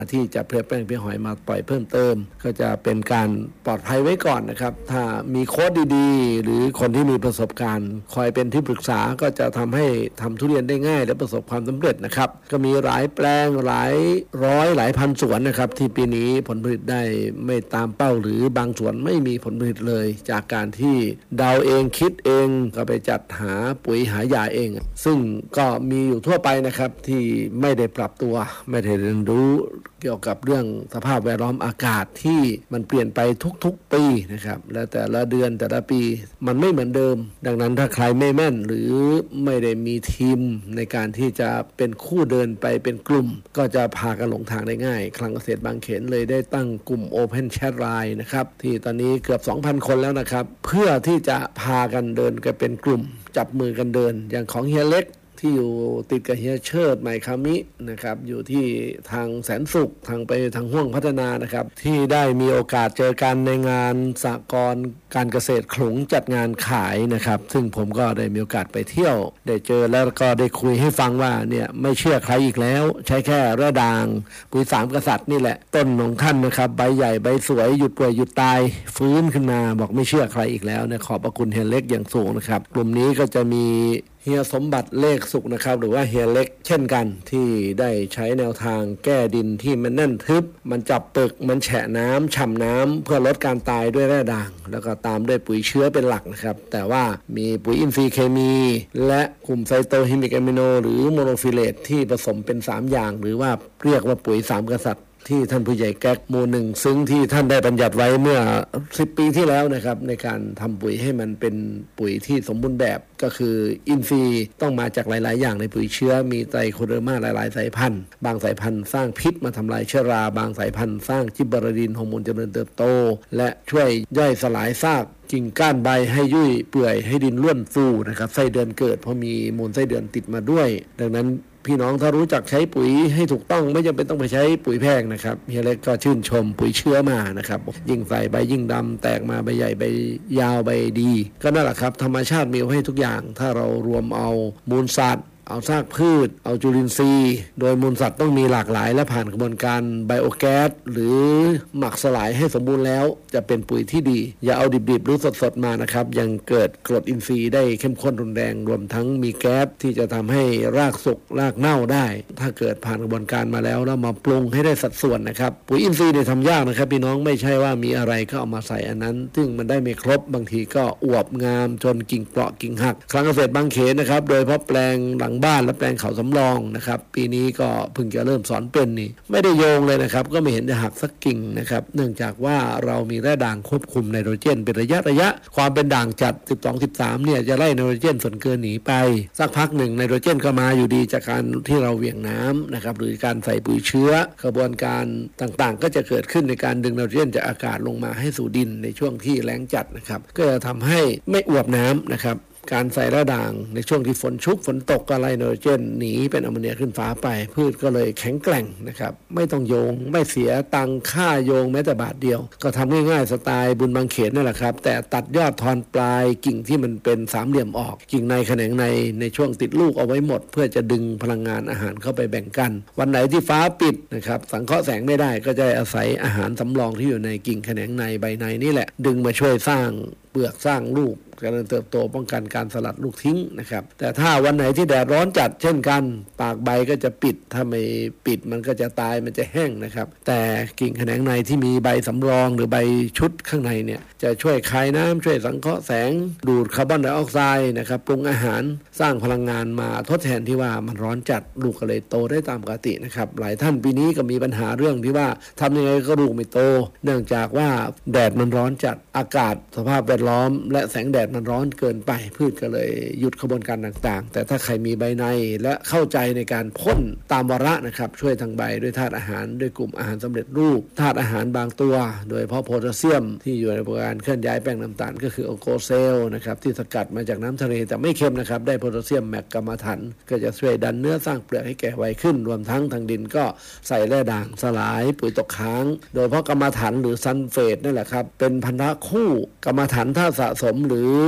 ที่จะเพลี้ยแป้งเพลี้ยหอยมาปล่อยเพิ่มเติมก็จะเป็นการปลอดภัยไว้ก่อนนะครับถ้ามีโค้ดดีๆหรือคนที่มีประสบการณ์คอยเป็นที่ปรึกษาก็จะทำให้ทำทุเรียนได้ง่ายและประสบความสำเร็จนะครับก็มีหลายแปลงหลายร้อยหลายพันสวนนะครับที่ปีนี้ผลผลิตได้ไม่ตามเป้าหรือบางสวนไม่มีผลผลิตเลยจากการที่เดาเองคิดเองก็ไปจัดหาปุ๋ยหายาเองซึ่งก็มีอยู่ทั่วไปนะครับที่ไม่ได้ปรับตัวไม่ได้เรียนรู้เกี่ยวกับเรื่องสภาพแวดล้อมอากาศที่มันเปลี่ยนไปทุกๆปีนะครับและแต่ละเดือนแต่ละปีมันไม่เหมือนเดิมดังนั้นถ้าใครไม่แม่นหรือไม่ได้มีทีมในการที่จะเป็นคู่เดินไปเป็นกลุ่มก็จะพากันหลงทางได้ง่ายคลังเกษตรบางเขนเลยได้ตั้งกลุ่ม Open Chat Line นะครับที่ตอนนี้เกือบ 2,000 คนแล้วนะครับเพื่อที่จะพากันเดินกันเป็นกลุ่มจับมือกันเดินอย่างของเฮียเล็กที่อยู่ติดกับเฮียเชิดไมคามินะครับอยู่ที่ทางแสนสุขทางไปทางห้วงพัฒนานะครับที่ได้มีโอกาสเจอกันในงานสหกรณ์การเกษตรขลุงจัดงานขายนะครับซึ่งผมก็ได้มีโอกาสไปเที่ยวได้เจอแล้วก็ได้คุยให้ฟังว่าเนี่ยไม่เชื่อใครอีกแล้วใช้แค่แร่ด่างปุ๋ย3 กษัตริย์นี่แหละต้นของท่านนะครับใบใหญ่ใบสวยหยุดป่วยหยุดตายฟื้นขึ้นมาบอกไม่เชื่อใครอีกแล้วเนี่ยขอบพระคุณเฮียเล็กอย่างสูงนะครับกลุ่มนี้ก็จะมีเฮียสมบัติเลขสุขนะครับหรือว่าเฮียเล็กเช่นกันที่ได้ใช้แนวทางแก้ดินที่มันแน่นทึบมันจับปึกมันแฉะน้ำฉ่ำน้ำเพื่อลดการตายด้วยแร่ด่างแล้วก็ตามด้วยปุ๋ยเชื้อเป็นหลักนะครับแต่ว่ามีปุ๋ยอินทรีย์เคมีและกลุ่มไซโตฮิมิกอะมิโนหรือโมโนฟิเลตที่ผสมเป็น3อย่างหรือว่าเรียกว่าปุ๋ย3 กษัตริย์ที่ท่านผู้ใหญ่แก๊กหมู่หนึ่งซึ่งที่ท่านได้บัญญัติไว้เมื่อ10 ปีที่แล้วนะครับในการทำปุ๋ยให้มันเป็นปุ๋ยที่สมบูรณ์แบบก็คืออินทรีย์ต้องมาจากหลายๆอย่างในปุ๋ยเชื้อมีไตรโคเดอร์มาหลายๆสายพันธุ์บางสายพันธุ์สร้างพิษมาทำลายเชื้อราบางสายพันธุ์สร้างจิบบาราดินฮอร์โมนเจริญเติบโตและช่วยย่อยสลายซากกิ่งก้านใบให้ยุ่ยเปื่อยให้ดินร่วนฟูนะครับไส้เดือนเกิดเพราะมีมูลไส้เดือนติดมาด้วยดังนั้นพี่น้องถ้ารู้จักใช้ปุ๋ยให้ถูกต้องไม่จำเป็นต้องไปใช้ปุ๋ยแพงนะครับเฮียเล็กก็ชื่นชมปุ๋ยเชื้อมานะครับยิ่งใส่ใบยิ่งดำแตกมาใบใหญ่ใบยาวใบดีก็นั่นแหละครับธรรมชาติมีให้ทุกอย่างถ้าเรารวมเอามูลสัตว์เอาซากพืชเอาจุลินทรีย์โดยมูลสัตว์ต้องมีหลากหลายและผ่านกระบวนการไบโอแก๊สหรือหมักสลายให้สมบูรณ์แล้วจะเป็นปุ๋ยที่ดีอย่าเอาดิบๆหรือสดๆมานะครับยังเกิดกรดอินทรีย์ได้เข้มข้นรุนแรงรวมทั้งมีแก๊สที่จะทำให้รากสุกรากเน่าได้ถ้าเกิดผ่านกระบวนการมาแล้วมาปรุงให้ได้สัดส่วนนะครับปุ๋ยอินทรีย์เนี่ยทำยากนะครับพี่น้องไม่ใช่ว่ามีอะไรก็เอามาใส่อันนั้นซึ่งมันได้ไม่ครบบางทีก็อวบงามจนกิ่งเปราะกิ่งหักคลังเกษตรบางเขนนะครับโดยเฉพาะแปลงหลังบ้านและแปลงเขาสำรองนะครับปีนี้ก็เพิ่งจะเริ่มสอนเป็นนี่ไม่ได้โยงเลยนะครับก็ไม่เห็นจะหักสักกิ่งนะครับเนื่องจากว่าเรามีแร่ด่างควบคุมไนโตรเจนเป็นระยะความเป็นด่างจัด12-13เนี่ยจะไล่ไนโตรเจนส่วนเกินหนีไปสักพักหนึ่งไนโตรเจนก็มาอยู่ดีจากการที่เราเหวี่ยงน้ำนะครับหรือการใส่ปุ๋ยเชื้อกระบวนการต่างๆก็จะเกิดขึ้นในการดึงไนโตรเจนจากอากาศลงมาให้สู่ดินในช่วงที่แล้งจัดนะครับก็จะทำให้ไม่อวบน้ำนะครับการใส่แร่ด่างในช่วงที่ฝนชุกฝนตกก็ไล่ไนโตรเจนหนีเป็นแอมโมเนียขึ้นฟ้าไปพืชก็เลยแข็งแกร่งนะครับไม่ต้องโยงไม่เสียตังค่าโยงแม้แต่บาทเดียวก็ทำง่ายๆสไตล์บุญบางเขนนั่นแหละครับแต่ตัดยอดทอนปลายกิ่งที่มันเป็นสามเหลี่ยมออกกิ่งในแขนงในช่วงติดลูกเอาไว้หมดเพื่อจะดึงพลังงานอาหารเข้าไปแบ่งกันวันไหนที่ฟ้าปิดนะครับสังเคราะห์แสงไม่ได้ก็จะอาศัยอาหารสำรองที่อยู่ในกิ่งแขนงในใบในนี่แหละดึงมาช่วยสร้างเปลือกสร้างลูกการเติบโตป้องกันการสลัดลูกทิ้งนะครับแต่ถ้าวันไหนที่แดดร้อนจัดเช่นกันปากใบก็จะปิดถ้าไม่ปิดมันก็จะตายมันจะแห้งนะครับแต่กิ่งแขนงในที่มีใบสำรองหรือใบชุดข้างในเนี่ยจะช่วยคายน้ำช่วยสังเคราะห์แสงดูดคาร์บอนไดออกไซด์นะครับปรุงอาหารสร้างพลังงานมาทดแทนที่ว่ามันร้อนจัดลูกก็เลยโตได้ตามปกตินะครับหลายท่านปีนี้ก็มีปัญหาเรื่องที่ว่าทำยังไงก็ลูกไม่โตเนื่องจากว่าแดดมันร้อนจัดอากาศสภาพแวดล้อมและแสงแดดมันร้อนเกินไปพืชก็เลยหยุดกระบวนการต่างๆแต่ถ้าใครมีใบในและเข้าใจในการพ่นตามวาระนะครับช่วยทางใบด้วยธาตุอาหารด้วยกลุ่มอาหารสำเร็จรูปธาตุอาหารบางตัวโดยเฉพาะโพแทสเซียมที่อยู่ในกระบวนการเคลื่อนย้ายแป้งน้ำตาลก็คือโอโกเซลนะครับที่สกัดมาจากน้ำทะเลแต่ไม่เค็มนะครับได้โพแทสเซียมแมกกามาถันก็จะช่วยดันเนื้อสร้างเปลือกให้แก่ไวขึ้นรวมทั้งทางดินก็ใส่แร่ด่างสลายปุ๋ยตกค้างโดยเฉพาะกามาถันหรือซัลเฟตนั่นแหละครับเป็นพันธะคู่กามาถันธาตุสะสมหรือ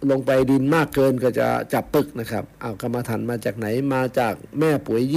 ลงไปดินมากเกินก็จะจับปึกนะครับเอากรรมฐานมาจากไหนมาจากแม่ปุ๋ย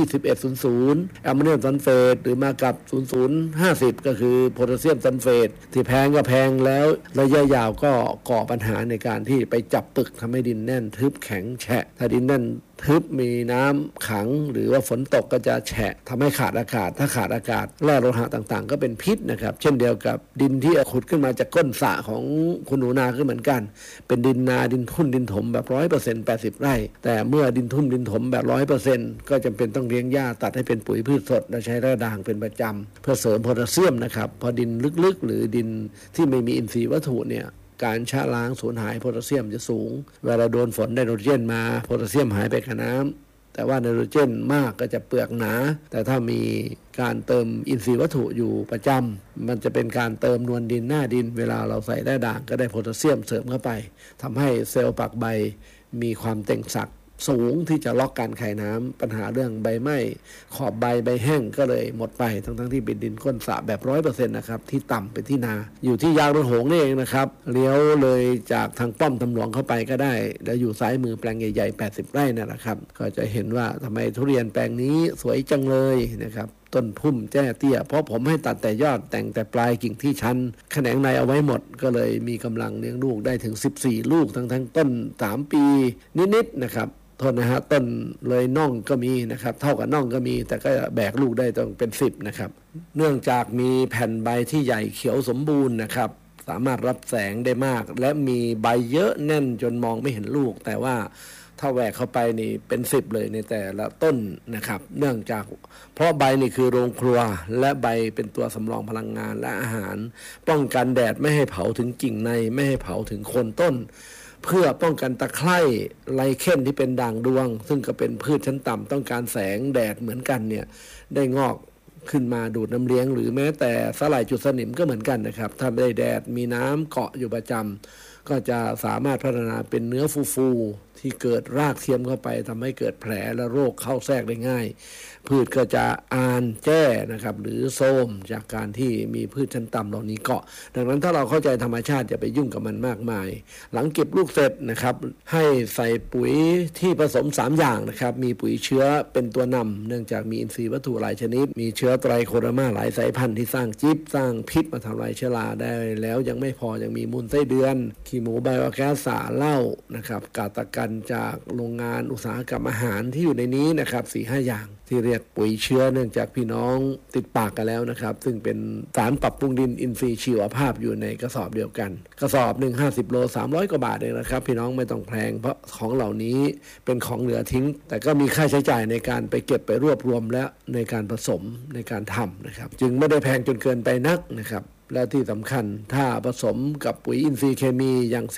2100แอมโมเนียมซัลเฟตหรือมากับ0050ก็คือโพแทสเซียมซัลเฟตที่แพงก็แพงแล้วระยะยาวก็ก่อปัญหาในการที่ไปจับปึกทำให้ดินแน่นทึบแข็งแฉะถ้าดินแน่นทึบมีน้ำขังหรือว่าฝนตกก็จะแฉะทำให้ขาดอากาศถ้าขาดอากาศแร่โลหะต่างๆก็เป็นพิษนะครับเช่นเดียวกับดินที่ขุดขึ้นมาจากก้นสระของคุณหนูนาก็เหมือนกันเป็นดินนาดินทุ่นดินถมแบบ 100% 80 ไร่แต่เมื่อดินทุ่นดินถมแบบ 100% ก็จำเป็นต้องเลี้ยงหญ้าตัดให้เป็นปุ๋ยพืชสดและใช้แร่ด่างเป็นประจำเพื่อเสริมโพแทสเซียมนะครับพอดินลึกๆหรือดินที่ไม่มีอินทรีย์วัตถุเนี่ยการชะล้างสูญหายโพแทสเซียมจะสูงเวลาโดนฝนไนโตรเจนมาโพแทสเซียมหายไปกับน้ำแต่ว่าไนโตรเจนมากก็จะเปลือกหนาแต่ถ้ามีการเติมอินทรีย์วัตถุอยู่ประจำมันจะเป็นการเติมนวลดินหน้าดินเวลาเราใส่แร่ด่างก็ได้โพแทสเซียมเสริมเข้าไปทำให้เซลล์ปักใบมีความเต่งศักดิ์สูงที่จะล็อกการไขน้ำปัญหาเรื่องใบไหม้ขอบใบแห้งก็เลยหมดไปทั้งที่เป็นดินก้นสระแบบ 100% นะครับที่ต่ำเป็นที่นาอยู่ที่ยางรถหงนี่เองนะครับเลี้ยวเลยจากทางป้อมตำรวจเข้าไปก็ได้แล้วอยู่ซ้ายมือแปลงใหญ่ๆ80 ไร่นั่นแหละครับก็จะเห็นว่าทำไมทุเรียนแปลงนี้สวยจังเลยนะครับต้นพุ่มแจ้เตี้ยเพราะผมให้ตัดแต่ยอดแต่งแต่ปลายกิ่งที่ชั้นแขนงในเอาไว้หมดก็เลยมีกำลังเลี้ยงลูกได้ถึง14ลูกทั้งต้น3ปีนิดๆนะครับโทษนะฮะต้นเลยน่องก็มีนะครับเท่ากับน่องก็มีแต่ก็แบกลูกได้ต้องเป็น10นะครับเนื่องจากมีแผ่นใบที่ใหญ่เขียวสมบูรณ์นะครับสามารถรับแสงได้มากและมีใบเยอะแน่นจนมองไม่เห็นลูกแต่ว่าถ้าแหวกเข้าไปนี่เป็น10เลยในแต่ละต้นนะครับเนื่องจากเพราะใบนี่คือโรงครัวและใบเป็นตัวสำรองพลังงานและอาหารป้องกันแดดไม่ให้เผาถึงกิ่งในไม่ให้เผาถึงโคนต้นเพื่อป้องกันตะไคร่ไลเคนที่เป็นด่างดวงซึ่งก็เป็นพืชชั้นต่ำต้องการแสงแดดเหมือนกันเนี่ยได้งอกขึ้นมาดูดน้ำเลี้ยงหรือแม้แต่สลายจุดสนิมก็เหมือนกันนะครับถ้าไม่ได้แดดมีน้ำเกาะอยู่ประจำก็จะสามารถพัฒนาเป็นเนื้อฟูๆที่เกิดรากเทียมเข้าไปทำให้เกิดแผลและโรคเข้าแทรกได้ง่ายพืชก็จะอ่านแจ้นะครับหรือโทรมจากการที่มีพืชชั้นต่ำเหล่านี้เกาะดังนั้นถ้าเราเข้าใจธรรมชาติอย่าไปยุ่งกับมันมากมายหลังเก็บลูกเสร็จนะครับให้ใส่ปุ๋ยที่ผสม3อย่างนะครับมีปุ๋ยเชื้อเป็นตัวนำเนื่องจากมีอินทรีย์วัตถุหลายชนิดมีเชื้อไตรโคเดอร์มาหลายสายพันธุ์ที่สร้างจิ๊บสร้างพิษมาทำลายเชื้อราได้แล้วยังไม่พอยังมีมูลไส้เดือนขี้หมูไบโอแก๊สสารเหล้านะครับกาตกันจากโรงงานอุตสาหกรรมอาหารที่อยู่ในนี้นะครับ 4-5 อย่างที่เรียกปุ๋ยเชื้อเนื่องจากพี่น้องติดปากกันแล้วนะครับซึ่งเป็นสารปรับปรุงดินอินทรีย์ชีวภาพอยู่ในกระสอบเดียวกันกระสอบ1 50 โล300 กว่าบาทเองนะครับพี่น้องไม่ต้องแพงเพราะของเหล่านี้เป็นของเหลือทิ้งแต่ก็มีค่าใช้จ่ายในการไปเก็บไปรวบรวมและในการผสมในการทำนะครับจึงไม่ได้แพงจนเกินไปนักนะครับและที่สำคัญถ้าผสมกับปุ๋ยอินทรีย์เคมีอย่าง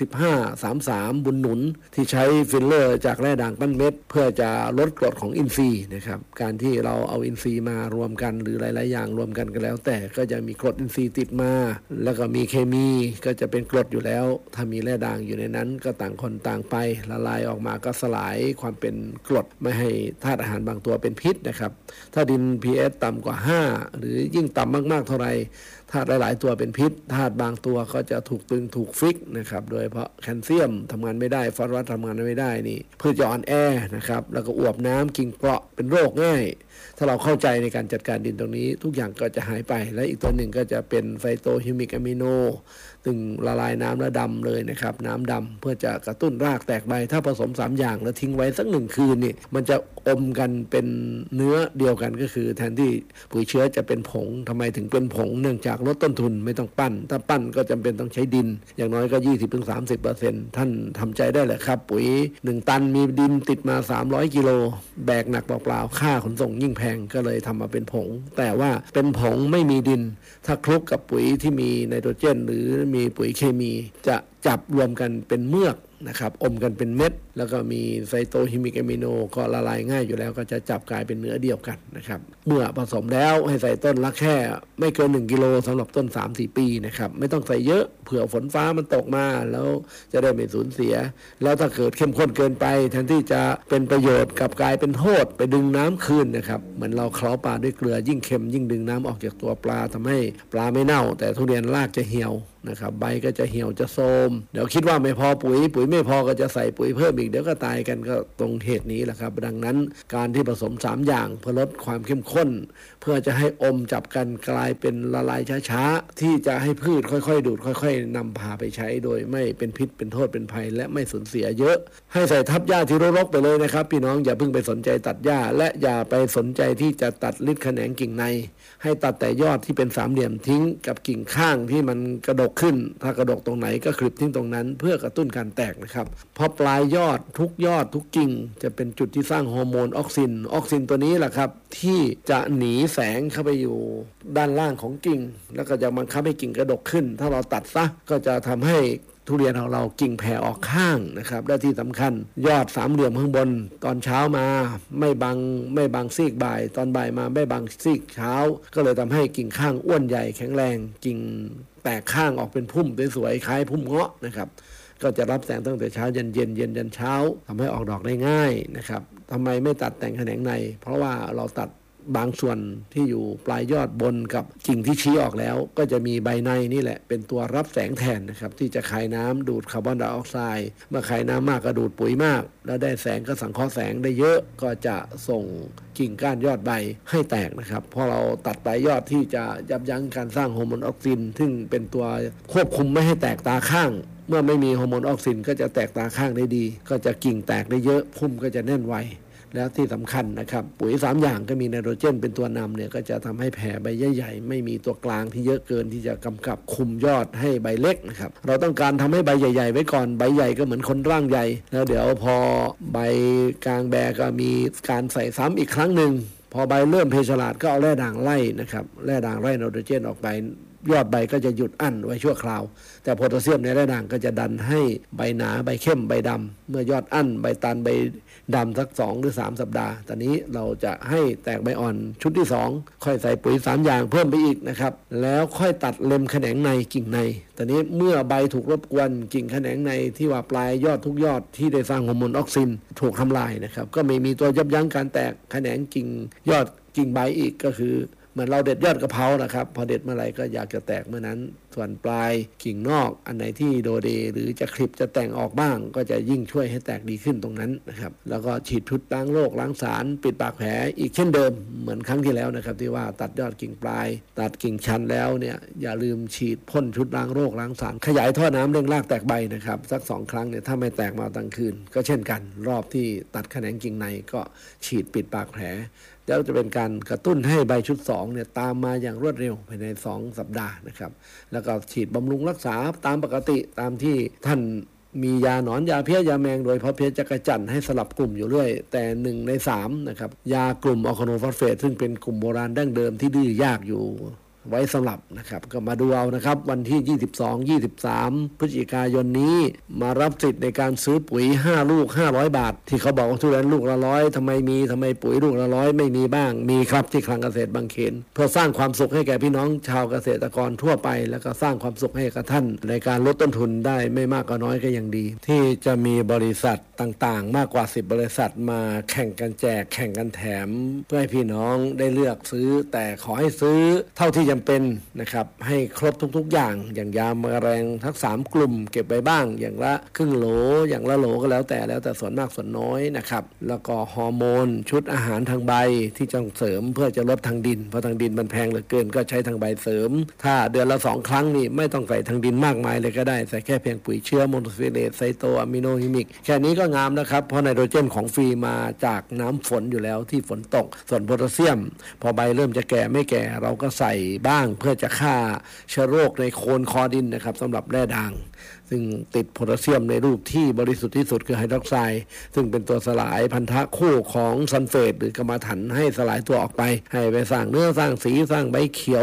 15-33บุญหนุนที่ใช้ฟิลเลอร์จากแร่ด่างปั้นเม็ดเพื่อจะลดกรดของอินทรีย์นะครับการที่เราเอาอินทรีย์มารวมกันหรือหลายๆอย่างรวมกันก็แล้วแต่ก็จะมีกรดอินทรีย์ติดมาแล้วก็มีเคมีก็จะเป็นกรดอยู่แล้วถ้ามีแร่ด่างอยู่ในนั้นก็ต่างคนต่างไปละลายออกมาก็สลายความเป็นกรดไม่ให้ธาตุอาหารบางตัวเป็นพิษนะครับถ้าดิน pH ต่ำกว่า5หรือยิ่งต่ำมากๆเท่าไรธาตุหลายๆตัวเป็นพิษธาตุบางตัวก็จะถูกตึงถูกฟิกนะครับโดยเพราะแคลเซียมทำงานไม่ได้ฟอสฟอรัสทำงานไม่ได้นี่พืชจะอ่อนแอนะครับแล้วก็อวบน้ำกิ่งเปราะเป็นโรคง่ายถ้าเราเข้าใจในการจัดการดินตรงนี้ทุกอย่างก็จะหายไปและอีกตัวหนึ่งก็จะเป็นไฟโตฮิวมิกอะมิโนซึ่งละลายน้ำและดำเลยนะครับน้ำดำเพื่อจะกระตุ้นรากแตกใบถ้าผสม3อย่างแล้วทิ้งไว้สัก1คืนนี่มันจะอมกันเป็นเนื้อเดียวกันก็คือแทนที่ปุ๋ยเชื้อจะเป็นผงทำไมถึงเป็นผงเนื่องจากลดต้นทุนไม่ต้องปั้นถ้าปั้นก็จำเป็นต้องใช้ดินอย่างน้อยก็ 20-30% ท่านทำใจได้แหละครับปุ๋ย1ตันมีดินติดมา300กิโลแบกหนักเปล่าๆค่าขนส่งยิ่งแพงก็เลยทำมาเป็นผงแต่ว่าเป็นผงไม่มีดินถ้าคลุกกับปุ๋ยที่มีไนโตรเจนหรือมีปุ๋ยเคมีจะจับรวมกันเป็นเมือกนะครับอมกันเป็นเม็ดแล้วก็มีไซโตฮิมิกอะมิโนก็ละลายง่ายอยู่แล้วก็จะจับกลายเป็นเนื้อเดียวกันนะครับเมื่อผสมแล้วให้ใส่ต้นละแค่ไม่เกิน1 กิโลสำหรับต้น 3-4 ปีนะครับไม่ต้องใส่เยอะเผื่อฝนฟ้ามันตกมาแล้วจะได้ไม่สูญเสียแล้วถ้าเกิดเข้มข้นเกินไปแทนที่จะเป็นประโยชน์กับกลายเป็นโทษไปดึงน้ำคืนนะครับเหมือนเราเคล้าปลาด้วยเกลือยิ่งเค็มยิ่งดึงน้ำออกจากตัวปลาทำให้ปลาไม่เน่าแต่ทุเรียนรากจะเหี่ยวนะครับใบก็จะเหี่ยวจะโทรมเดี๋ยวคิดว่าไม่พอปุ๋ยไม่พอก็จะใส่ปุ๋ยเพิ่มอีกเดี๋ยวก็ตายกันก็ตรงเหตุนี้แหละครับดังนั้นการที่ผสม3อย่างเพื่อลดความเข้มข้นเพื่อจะให้อมจับกันกลายเป็นละลายช้าๆที่จะให้พืชค่อยๆดูดค่อยๆนำพาไปใช้โดยไม่เป็นพิษเป็นโทษเป็นภัยและไม่สูญเสียเยอะให้ใส่ทับหญ้าที่รกๆไปเลยนะครับพี่น้องอย่าเพิ่งไปสนใจตัดหญ้าและอย่าไปสนใจที่จะตัดลิดแขนงกิ่งในให้ตัดแต่ยอดที่เป็นสามเหลี่ยมทิ้งกับกิ่งข้างที่มันกระดกขึ้นถ้ากระดกตรงไหนก็คลิปทิ้งตรงนั้นเพื่อกระตุ้นการแตกนะครับเพราะปลายยอดทุกกิ่งจะเป็นจุดที่สร้างฮอร์โมนออกซินตัวนี้แหละครับที่จะหนีแสงเข้าไปอยู่ด้านล่างของกิ่งแล้วก็จะบังคับให้กิ่งกระดกขึ้นถ้าเราตัดซะก็จะทำให้ทุเรียนของเรากิ่งแผ่ออกข้างนะครับและที่สำคัญยอดสามเหลี่ยมข้างบนตอนเช้ามาไม่บังซีกบ่ายตอนบ่ายมาไม่บังซีกเช้าก็เลยทำให้กิ่งข้างอ้วนใหญ่แข็งแรงกิ่งแตกข้างออกเป็นพุ่มสวยๆคล้ายพุ่มเงาะนะครับก็จะรับแสงตั้งแต่เช้าเย็นยันเช้าทำให้ออกดอกได้ง่ายนะครับทำไมไม่ตัดแต่งแขนงในเพราะว่าเราตัดบางส่วนที่อยู่ปลายยอดบนกับกิ่งที่ชี้ออกแล้วก็จะมีใบในนี่แหละเป็นตัวรับแสงแทนนะครับที่จะคายน้ำดูดคาร์บอนไดออกไซด์เมื่อคายน้ำมากก็ดูดปุ๋ยมากแล้วได้แสงก็สังเคราะห์แสงได้เยอะก็จะส่งกิ่งก้านยอดใบให้แตกนะครับเพราะเราตัดปลายยอดที่จะยับยั้งการสร้างฮอร์โมนออกซินซึ่งเป็นตัวควบคุมไม่ให้แตกตาข้างเมื่อไม่มีฮอร์โมนออกซินก็จะแตกตาข้างได้ดีก็จะกิ่งแตกได้เยอะพุ่มก็จะแน่นไวแล้วที่สำคัญนะครับปุ๋ย3อย่างก็มีไนโตรเจนเป็นตัวนำเนี่ยก็จะทำให้แผ่ใบใหญ่ๆไม่มีตัวกลางที่เยอะเกินที่จะกำกับคุมยอดให้ใบเล็กนะครับเราต้องการทำให้ใบใหญ่ๆไว้ก่อนใบใหญ่ก็เหมือนคนร่างใหญ่แล้วเดี๋ยวพอใบกลางแบก็มีการใส่ซ้ำอีกครั้งหนึ่งพอใบเริ่มเพฉลาดก็เอาแร่ด่างไล่นะครับแร่ด่างไล่ไนโตรเจนออกไปยอดใบก็จะหยุดอั้นไว้ชั่วคราวแต่โพแทสเซียมในแร่ด่างก็จะดันให้ใบหนาใบเข้มใบดำเมื่อยอดอั้นใบตันใบดำสัก2 หรือ 3 สัปดาห์ตอนนี้เราจะให้แตกใบอ่อนชุดที่2ค่อยใส่ปุ๋ย3อย่างเพิ่มไปอีกนะครับแล้วค่อยตัดเล็มแขนงในกิ่งในตอนนี้เมื่อใบถูกรบกวนกิ่งแขนงในที่ว่าปลายยอดทุกยอดที่ได้สร้างฮอร์โมนออกซินถูกทำลายนะครับก็ไม่มีตัวยับยั้งการแตกแขนงกิ่งยอดกิ่งใบอีกก็คือเหมือนเราเด็ดยอดกะเพรานะครับพอเด็ดเมื่อไหร่ก็อยากจะแตกเมื่อนั้นส่วนปลายกิ่งนอกอันไหนที่โดเดหรือจะคลิปจะแต่งออกบ้างก็จะยิ่งช่วยให้แตกดีขึ้นตรงนั้นนะครับแล้วก็ฉีดชุดล้างโรคล้างสารปิดปากแผลอีกเช่นเดิมเหมือนครั้งที่แล้วนะครับที่ว่าตัดยอดกิ่งปลายตัดกิ่งชันแล้วเนี่ยอย่าลืมฉีดพ่นชุดล้างโรคล้างสารขยายท่อน้ำเร่งรากแตกใบนะครับสัก2 ครั้งเนี่ยถ้าไม่แตกมาตั้งคืนก็เช่นกันรอบที่ตัดแขนงกิ่งในก็ฉีดปิดปากแผลแล้วจะเป็นการกระตุ้นให้ใบชุด2เนี่ยตามมาอย่างรวดเร็วภายใน2 สัปดาห์นะครับแล้วก็ฉีดบำรุงรักษาตามปกติตามที่ท่านมียาหนอนยาเพี้ยยาแมงโดยเพราะเพี้ยจักรจั่นให้สลับกลุ่มอยู่เรื่อยแต่1 ใน 3นะครับยากลุ่มอะคาโนฟอสเฟตซึ่งเป็นกลุ่มโบราณดั้งเดิมที่ดื้อยากอยู่ไว้สำหรับนะครับก็มาดูเอานะครับวันที่22-23 พฤศจิกายนนี้มารับสิทธิ์ในการซื้อปุ๋ย5 ลูก500 บาทที่เขาบอกว่าทุเรียนลูกละ100ทำไมปุ๋ยลูกละ100ไม่มีบ้างมีครับที่คลังเกษตรบางเขนเพื่อสร้างความสุขให้แก่พี่น้องชาวเกษตรกรทั่วไปแล้วก็สร้างความสุขให้กับท่านในการลดต้นทุนได้ไม่มากก็น้อยก็ยังดีที่จะมีบริษัทต่างๆมากกว่า10 บริษัทมาแข่งกันแจกแข่งกันแถมเพื่อให้พี่น้องได้เลือกซื้อแต่ขอให้ซื้อเท่าที่จำเป็นนะครับให้ครบทุกๆอย่างยาแมลงทั้ง3 กลุ่มเก็บไว้บ้างอย่างละครึ่งโหลอย่างละโหลก็แล้วแต่ส่วนมากส่วนน้อยนะครับแล้วก็ฮอร์โมนชุดอาหารทางใบที่จะเสริมเพื่อจะลดทางดินเพราะทางดินมันแพงเหลือเกินก็ใช้ทางใบเสริมถ้าเดือนละ2 ครั้งนี่ไม่ต้องใส่ทางดินมากมายเลยก็ได้ใส่แค่เพียงปุ๋ยเชื้อโมโนฟิเลตไซโตอะมิโนฮิมิกแค่นี้ก็งามนะครับเพราะไนโตรเจนของฟรีมาจากน้ำฝนอยู่แล้วที่ฝนตกส่วนโพแทสเซียมพอใบเริ่มจะแก่ไม่แก่เราก็ใส่บ้างเพื่อจะฆ่าเชื้อโรคในโคนคอดินนะครับสำหรับแร่ด่างซึ่งติดโพแทสเซียมในรูปที่บริสุทธิ์ที่สุดคือไฮดรอกไซด์ซึ่งเป็นตัวสลายพันธะคู่ของซัลเฟตหรือกรรมะถันให้สลายตัวออกไปให้ไปสร้างเนื้อสร้างสีสร้างใบเขียวโป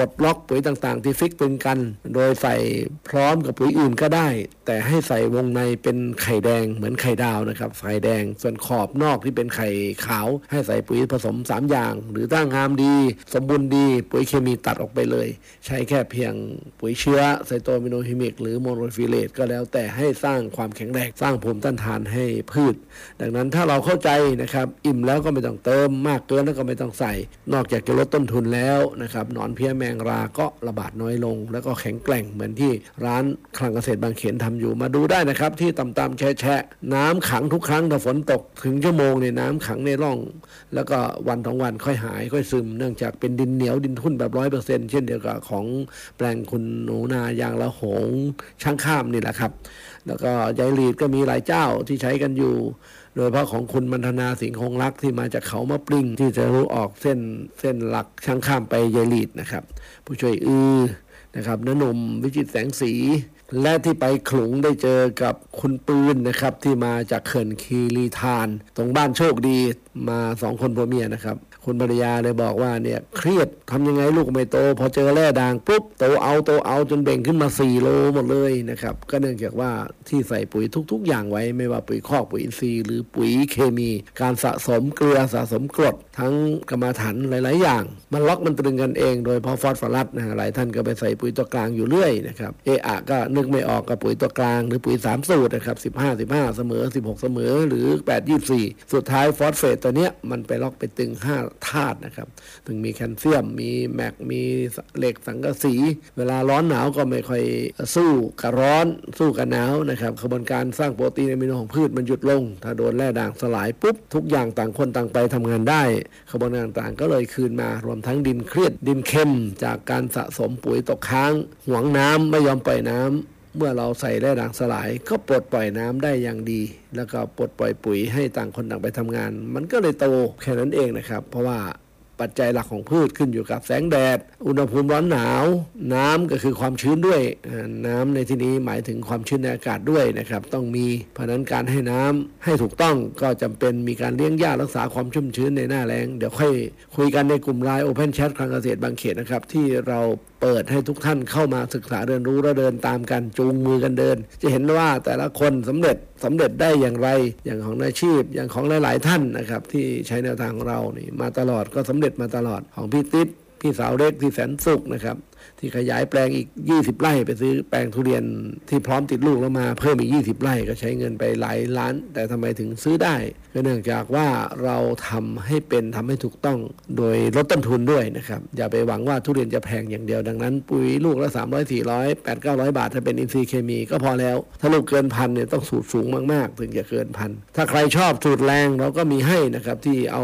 ลดล็อกปุ๋ยต่างๆที่ฟิกเป็นกันโดยใส่พร้อมกับปุ๋ยอื่นก็ได้แต่ให้ใส่วงในเป็นไข่แดงเหมือนไข่ดาวนะครับไข่แดงส่วนขอบนอกที่เป็นไข่ขาวให้ใส่ปุ๋ยผสม3อย่างหรือถ้างามดีสมบูรณ์ดีปุ๋ยเคมีตัดออกไปเลยใช้แค่เพียงปุ๋ยเชื้อไซโตอะมิโนฮิมิกหรือโมโนฟิเลตก็แล้วแต่ให้สร้างความแข็งแรงสร้างภูมิต้านทานให้พืชดังนั้นถ้าเราเข้าใจนะครับอิ่มแล้วก็ไม่ต้องเติมมากเกินแล้วก็ไม่ต้องใส่นอกจากจะลดต้นทุนแล้วนะครับหนอนเพี้ยแมงราก็ระบาดน้อยลงแล้วก็แข็งแกร่งเหมือนที่ร้านคลังเกษตรบางเขนทำอยู่มาดูได้นะครับที่ต่ำๆแฉะน้ำขังทุกครั้งถ้าฝนตกถึงชั่วโมงเนี่ยน้ำขังในร่องแล้วก็วัน2วันค่อยหายค่อยซึมเนื่องจากเป็นดินเหนียวดินทุ่นแบบ 100% เช่นเดียวกับของแปลงคุณหนูนายางละหงช่างข้ามนี่แหละครับแล้วก็ใยลีดก็มีหลายเจ้าที่ใช้กันอยู่โดยเฉพาะของคุณมัณฑนาสิงห์คงรักที่มาจากเขามะปริงที่จะรู้ออกเส้นหลักช่างข้ามไปใยลีดนะครับผู้ช่วยนะครับน้าหนุ่มวิจิตรแสงสีและที่ไปขลุงได้เจอกับคุณปืนนะครับที่มาจากเขื่อนคีรีธารตรงบ้านโชคดีมา2คนผัวเมียนะครับคุณภรรยาเลยบอกว่าเนี่ยเครียดทำยังไงลูกไม่โตพอเจอแร่ด่างปุ๊บโตเอาจนเบ่งขึ้นมา4 โลหมดเลยนะครับก็เนื่องจากว่าที่ใส่ปุ๋ยทุกๆอย่างไว้ไม่ว่าปุ๋ยคอกปุ๋ยอินทรีย์หรือปุ๋ยเคมีการสะสมเกลือสะสมกรดทั้งกรรมฐานหลายๆอย่างมันล็อกมันตรึงกันเองโดยพอฟอสฟอรัสนะหลายท่านก็ไปใส่ปุ๋ยตัวกลางอยู่เรื่อยนะครับก็นึกไม่ออกกับปุ๋ยตัวกลางหรือปุ๋ย3สูตรนะครับ15เสมอ16เสมอหรือ8 24สุดท้ายฟอสเฟตตัวเนี้ยมันไปล็อกไปตึง5ธาตุนะครับถึงมีแคลเซียมมีแมกมีเหล็กสังกะสีเวลาร้อนหนาวก็ไม่ค่อยสู้กับร้อนสู้กับหนาวนะครับกระบวนการสร้างโปรตีนอะมิโนของพืชมันหยุดลงถ้าโดนแร่ด่างสลายปุ๊บทุกอย่างต่างคนต่างไปทำงานได้กระบวนการต่างก็เลยคืนมารวมทั้งดินเครียดดินเค็มจากการสะสมปุ๋ยตกค้างหวงน้ำไม่ยอมปล่อยน้ำเมื่อเราใส่แร่ด่างสลายก็ปลดปล่อยน้ำได้อย่างดีแล้วก็ปลดปล่อยปุ๋ยให้ต่างคนต่างไปทำงานมันก็เลยโตแค่นั้นเองนะครับเพราะว่าปัจจัยหลักของพืชขึ้นอยู่กับแสงแดดอุณหภูมิร้อนหนาวน้ำก็คือความชื้นด้วยน้ำในที่นี้หมายถึงความชื้นในอากาศด้วยนะครับต้องมีเพราะนั้นการให้น้ำให้ถูกต้องก็จำเป็นมีการเลี้ยงหญ้ารักษาความชุ่มชื้นในหน้าแล้งเดี๋ยวค่อยคุยกันในกลุ่ม LINE Open Chat คลังเกษตรบางเขตนะครับที่เราเปิดให้ทุกท่านเข้ามาศึกษาเรียนรู้และเดินตามกันจูงมือกันเดินจะเห็นว่าแต่ละคนสำเร็จได้อย่างไรอย่างของอาชีพอย่างของหลายๆท่านนะครับที่ใช้แนวทางของเรานี่มาตลอดก็สำเร็จมาตลอดของพี่ติ๊ดพี่สาวเล็กที่แสนสุขนะครับที่ขยายแปลงอีก20 ไร่ไปซื้อแปลงทุเรียนที่พร้อมติดลูกแล้วมาเพิ่มอีก20 ไร่ก็ใช้เงินไปหลายล้านแต่ทำไมถึงซื้อได้ก็เนื่องจากว่าเราทำให้เป็นทำให้ถูกต้องโดยลดต้นทุนด้วยนะครับอย่าไปหวังว่าทุเรียนจะแพงอย่างเดียวดังนั้นปุ๋ยลูกละ300 400 800 900 บาทถ้าเป็นอินทรีย์เคมีก็พอแล้วถ้าลูกเกินพันเนี่ยต้องสูตรสูงมากๆถึงจะเกินพันถ้าใครชอบสูตรแรงเราก็มีให้นะครับที่เอา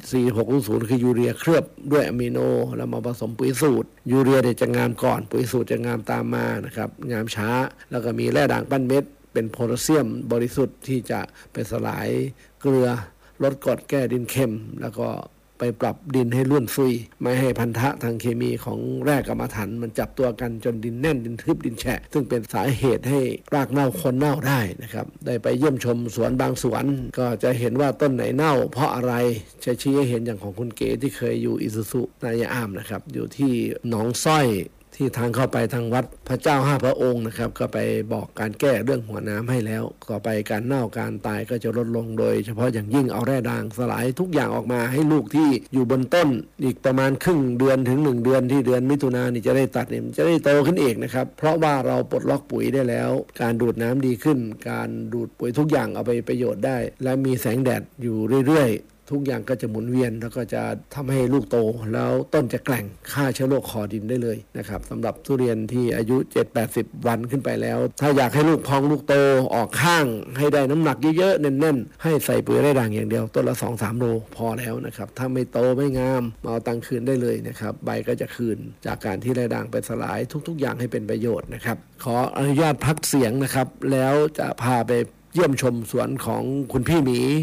4600คือยูเรียเคลือบด้วยอะมิโนแล้วมาผสมปุ๋ยสูตรยูเรียจะงามก่อนปุ๋ยสูตรจะงามตามมานะครับงามช้าแล้วก็มีแร่ด่างปั้นเม็ดเป็นโพแทสเซียมบริสุทธิ์ที่จะไปสลายเกลือลดกรดแก้ดินเค็มแล้วก็ไปปรับดินให้ร่วนซุยไม่ให้พันธะทางเคมีของแร่กรรมฐานมันจับตัวกันจนดินแน่นดินทึบดินแฉะซึ่งเป็นสาเหตุให้รากเน่าคนเน่าได้นะครับได้ไปเยี่ยมชมสวนบางสวนก็จะเห็นว่าต้นไหนเน่าเพราะอะไรจะชี้ให้เห็นอย่างของคุณเก๋ที่เคยอยู่อิซุสุนายามนะครับอยู่ที่หนองสร้อยที่ทางเข้าไปทางวัดพระเจ้า5 พระองค์นะครับก็ไปบอกการแก้เรื่องหัวน้ำให้แล้วต่อไปการเน่าการตายก็จะลดลงโดยเฉพาะอย่างยิ่งเอาแร่ด่างสลายทุกอย่างออกมาให้ลูกที่อยู่บนต้นอีกประมาณครึ่งเดือนถึง1 เดือนที่เดือนมิถุนายนนี่จะได้ตัดเนี่ยจะได้โตขึ้นเองนะครับเพราะว่าเราปลดล็อกปุ๋ยได้แล้วการดูดน้ำดีขึ้นการดูดปุ๋ยทุกอย่างเอาไปประโยชน์ได้และมีแสงแดดอยู่เรื่อยๆทุกอย่างก็จะหมุนเวียนแล้วก็จะทำให้ลูกโตแล้วต้นจะแกร่งฆ่าเชื้อโรคคอดินได้เลยนะครับสำหรับทุเรียนที่อายุ 7-80 วันขึ้นไปแล้วถ้าอยากให้ลูกพองลูกโตออกข้างให้ได้น้ำหนักเยอะๆแน่นๆให้ใส่ปุ๋ยไร่ด่างอย่างเดียวต้นละ 2-3 โลพอแล้วนะครับถ้าไม่โตไม่งามมาเอาตังค์คืนได้เลยนะครับใบก็จะคืนจากการที่ไร่ด่างไปสลายทุกๆอย่างให้เป็นประโยชน์นะครับขออนุญาตพักเสียงนะครับแล้วจะพาไปเยี่ยมชมสวนของคุณพี่หมี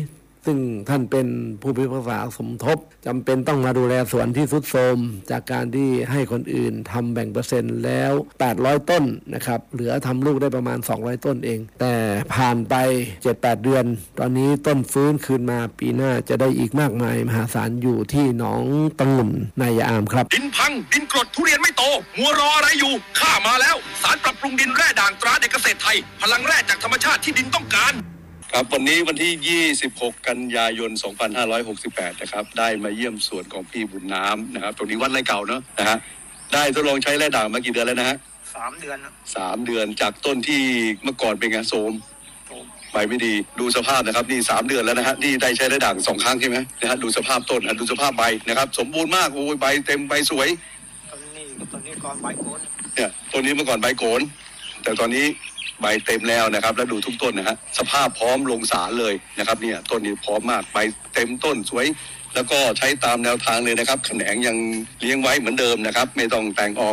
ซึ่งท่านเป็นผู้พิพากษาสมทบจำเป็นต้องมาดูแลสวนที่ทรุดโทรมจากการที่ให้คนอื่นทำแบ่งเปอร์เซ็นต์แล้ว800ต้นนะครับเหลือทำลูกได้ประมาณ200ต้นเองแต่ผ่านไป 7-8 เดือนตอนนี้ต้นฟื้นคืนมาปีหน้าจะได้อีกมากมายมหาศาลอยู่ที่หนองตะงุ่นนายามครับดินพังดินกรดทุเรียนไม่โตมัวรออะไรอยู่ข้ามาแล้วสารปรับปรุงดินแร่ด่างตราเด็กเกษตรไทยพลังแร่จากธรรมชาติที่ดินต้องการครับวันนี้วันที่26กันยายน2568นะครับได้มาเยี่ยมสวนของพี่บุญน้ำนะครับตรงนี้วัดไร่เก่าเนาะนะฮะได้ทดลองใช้แร่ด่างมากี่เดือนแล้วนะฮะ 3 เดือน 3 เดือนจากต้นที่เมื่อก่อนเป็นไงโทรมใบไม่ดีดูสภาพนะครับนี่3 เดือนแล้วนะฮะนี่ได้ใช้แร่ด่าง2 ครั้งใช่ไหมนะฮะดูสภาพต้นดูสภาพใบนะครับสมบูรณ์มากโอ้ยใบเต็มใบสวยต้นนี้ก่อนใบโกนเนี่ยต้นนี้เมื่อก่อนใบโกนแต่ตอนนี้ใบเต็มแล้วนะครับแล้วดูทุกต้นนะฮะสภาพพร้อมลงสารเลยนะครับเนี่ยต้นนี้พร้อมมากใบเต็มต้นสวยแล้วก็ใช้ตามแนวทางเลยนะครับแขนงยังเลี้ยงไว้เหมือนเดิมนะครับไม่ต้องแต่งออก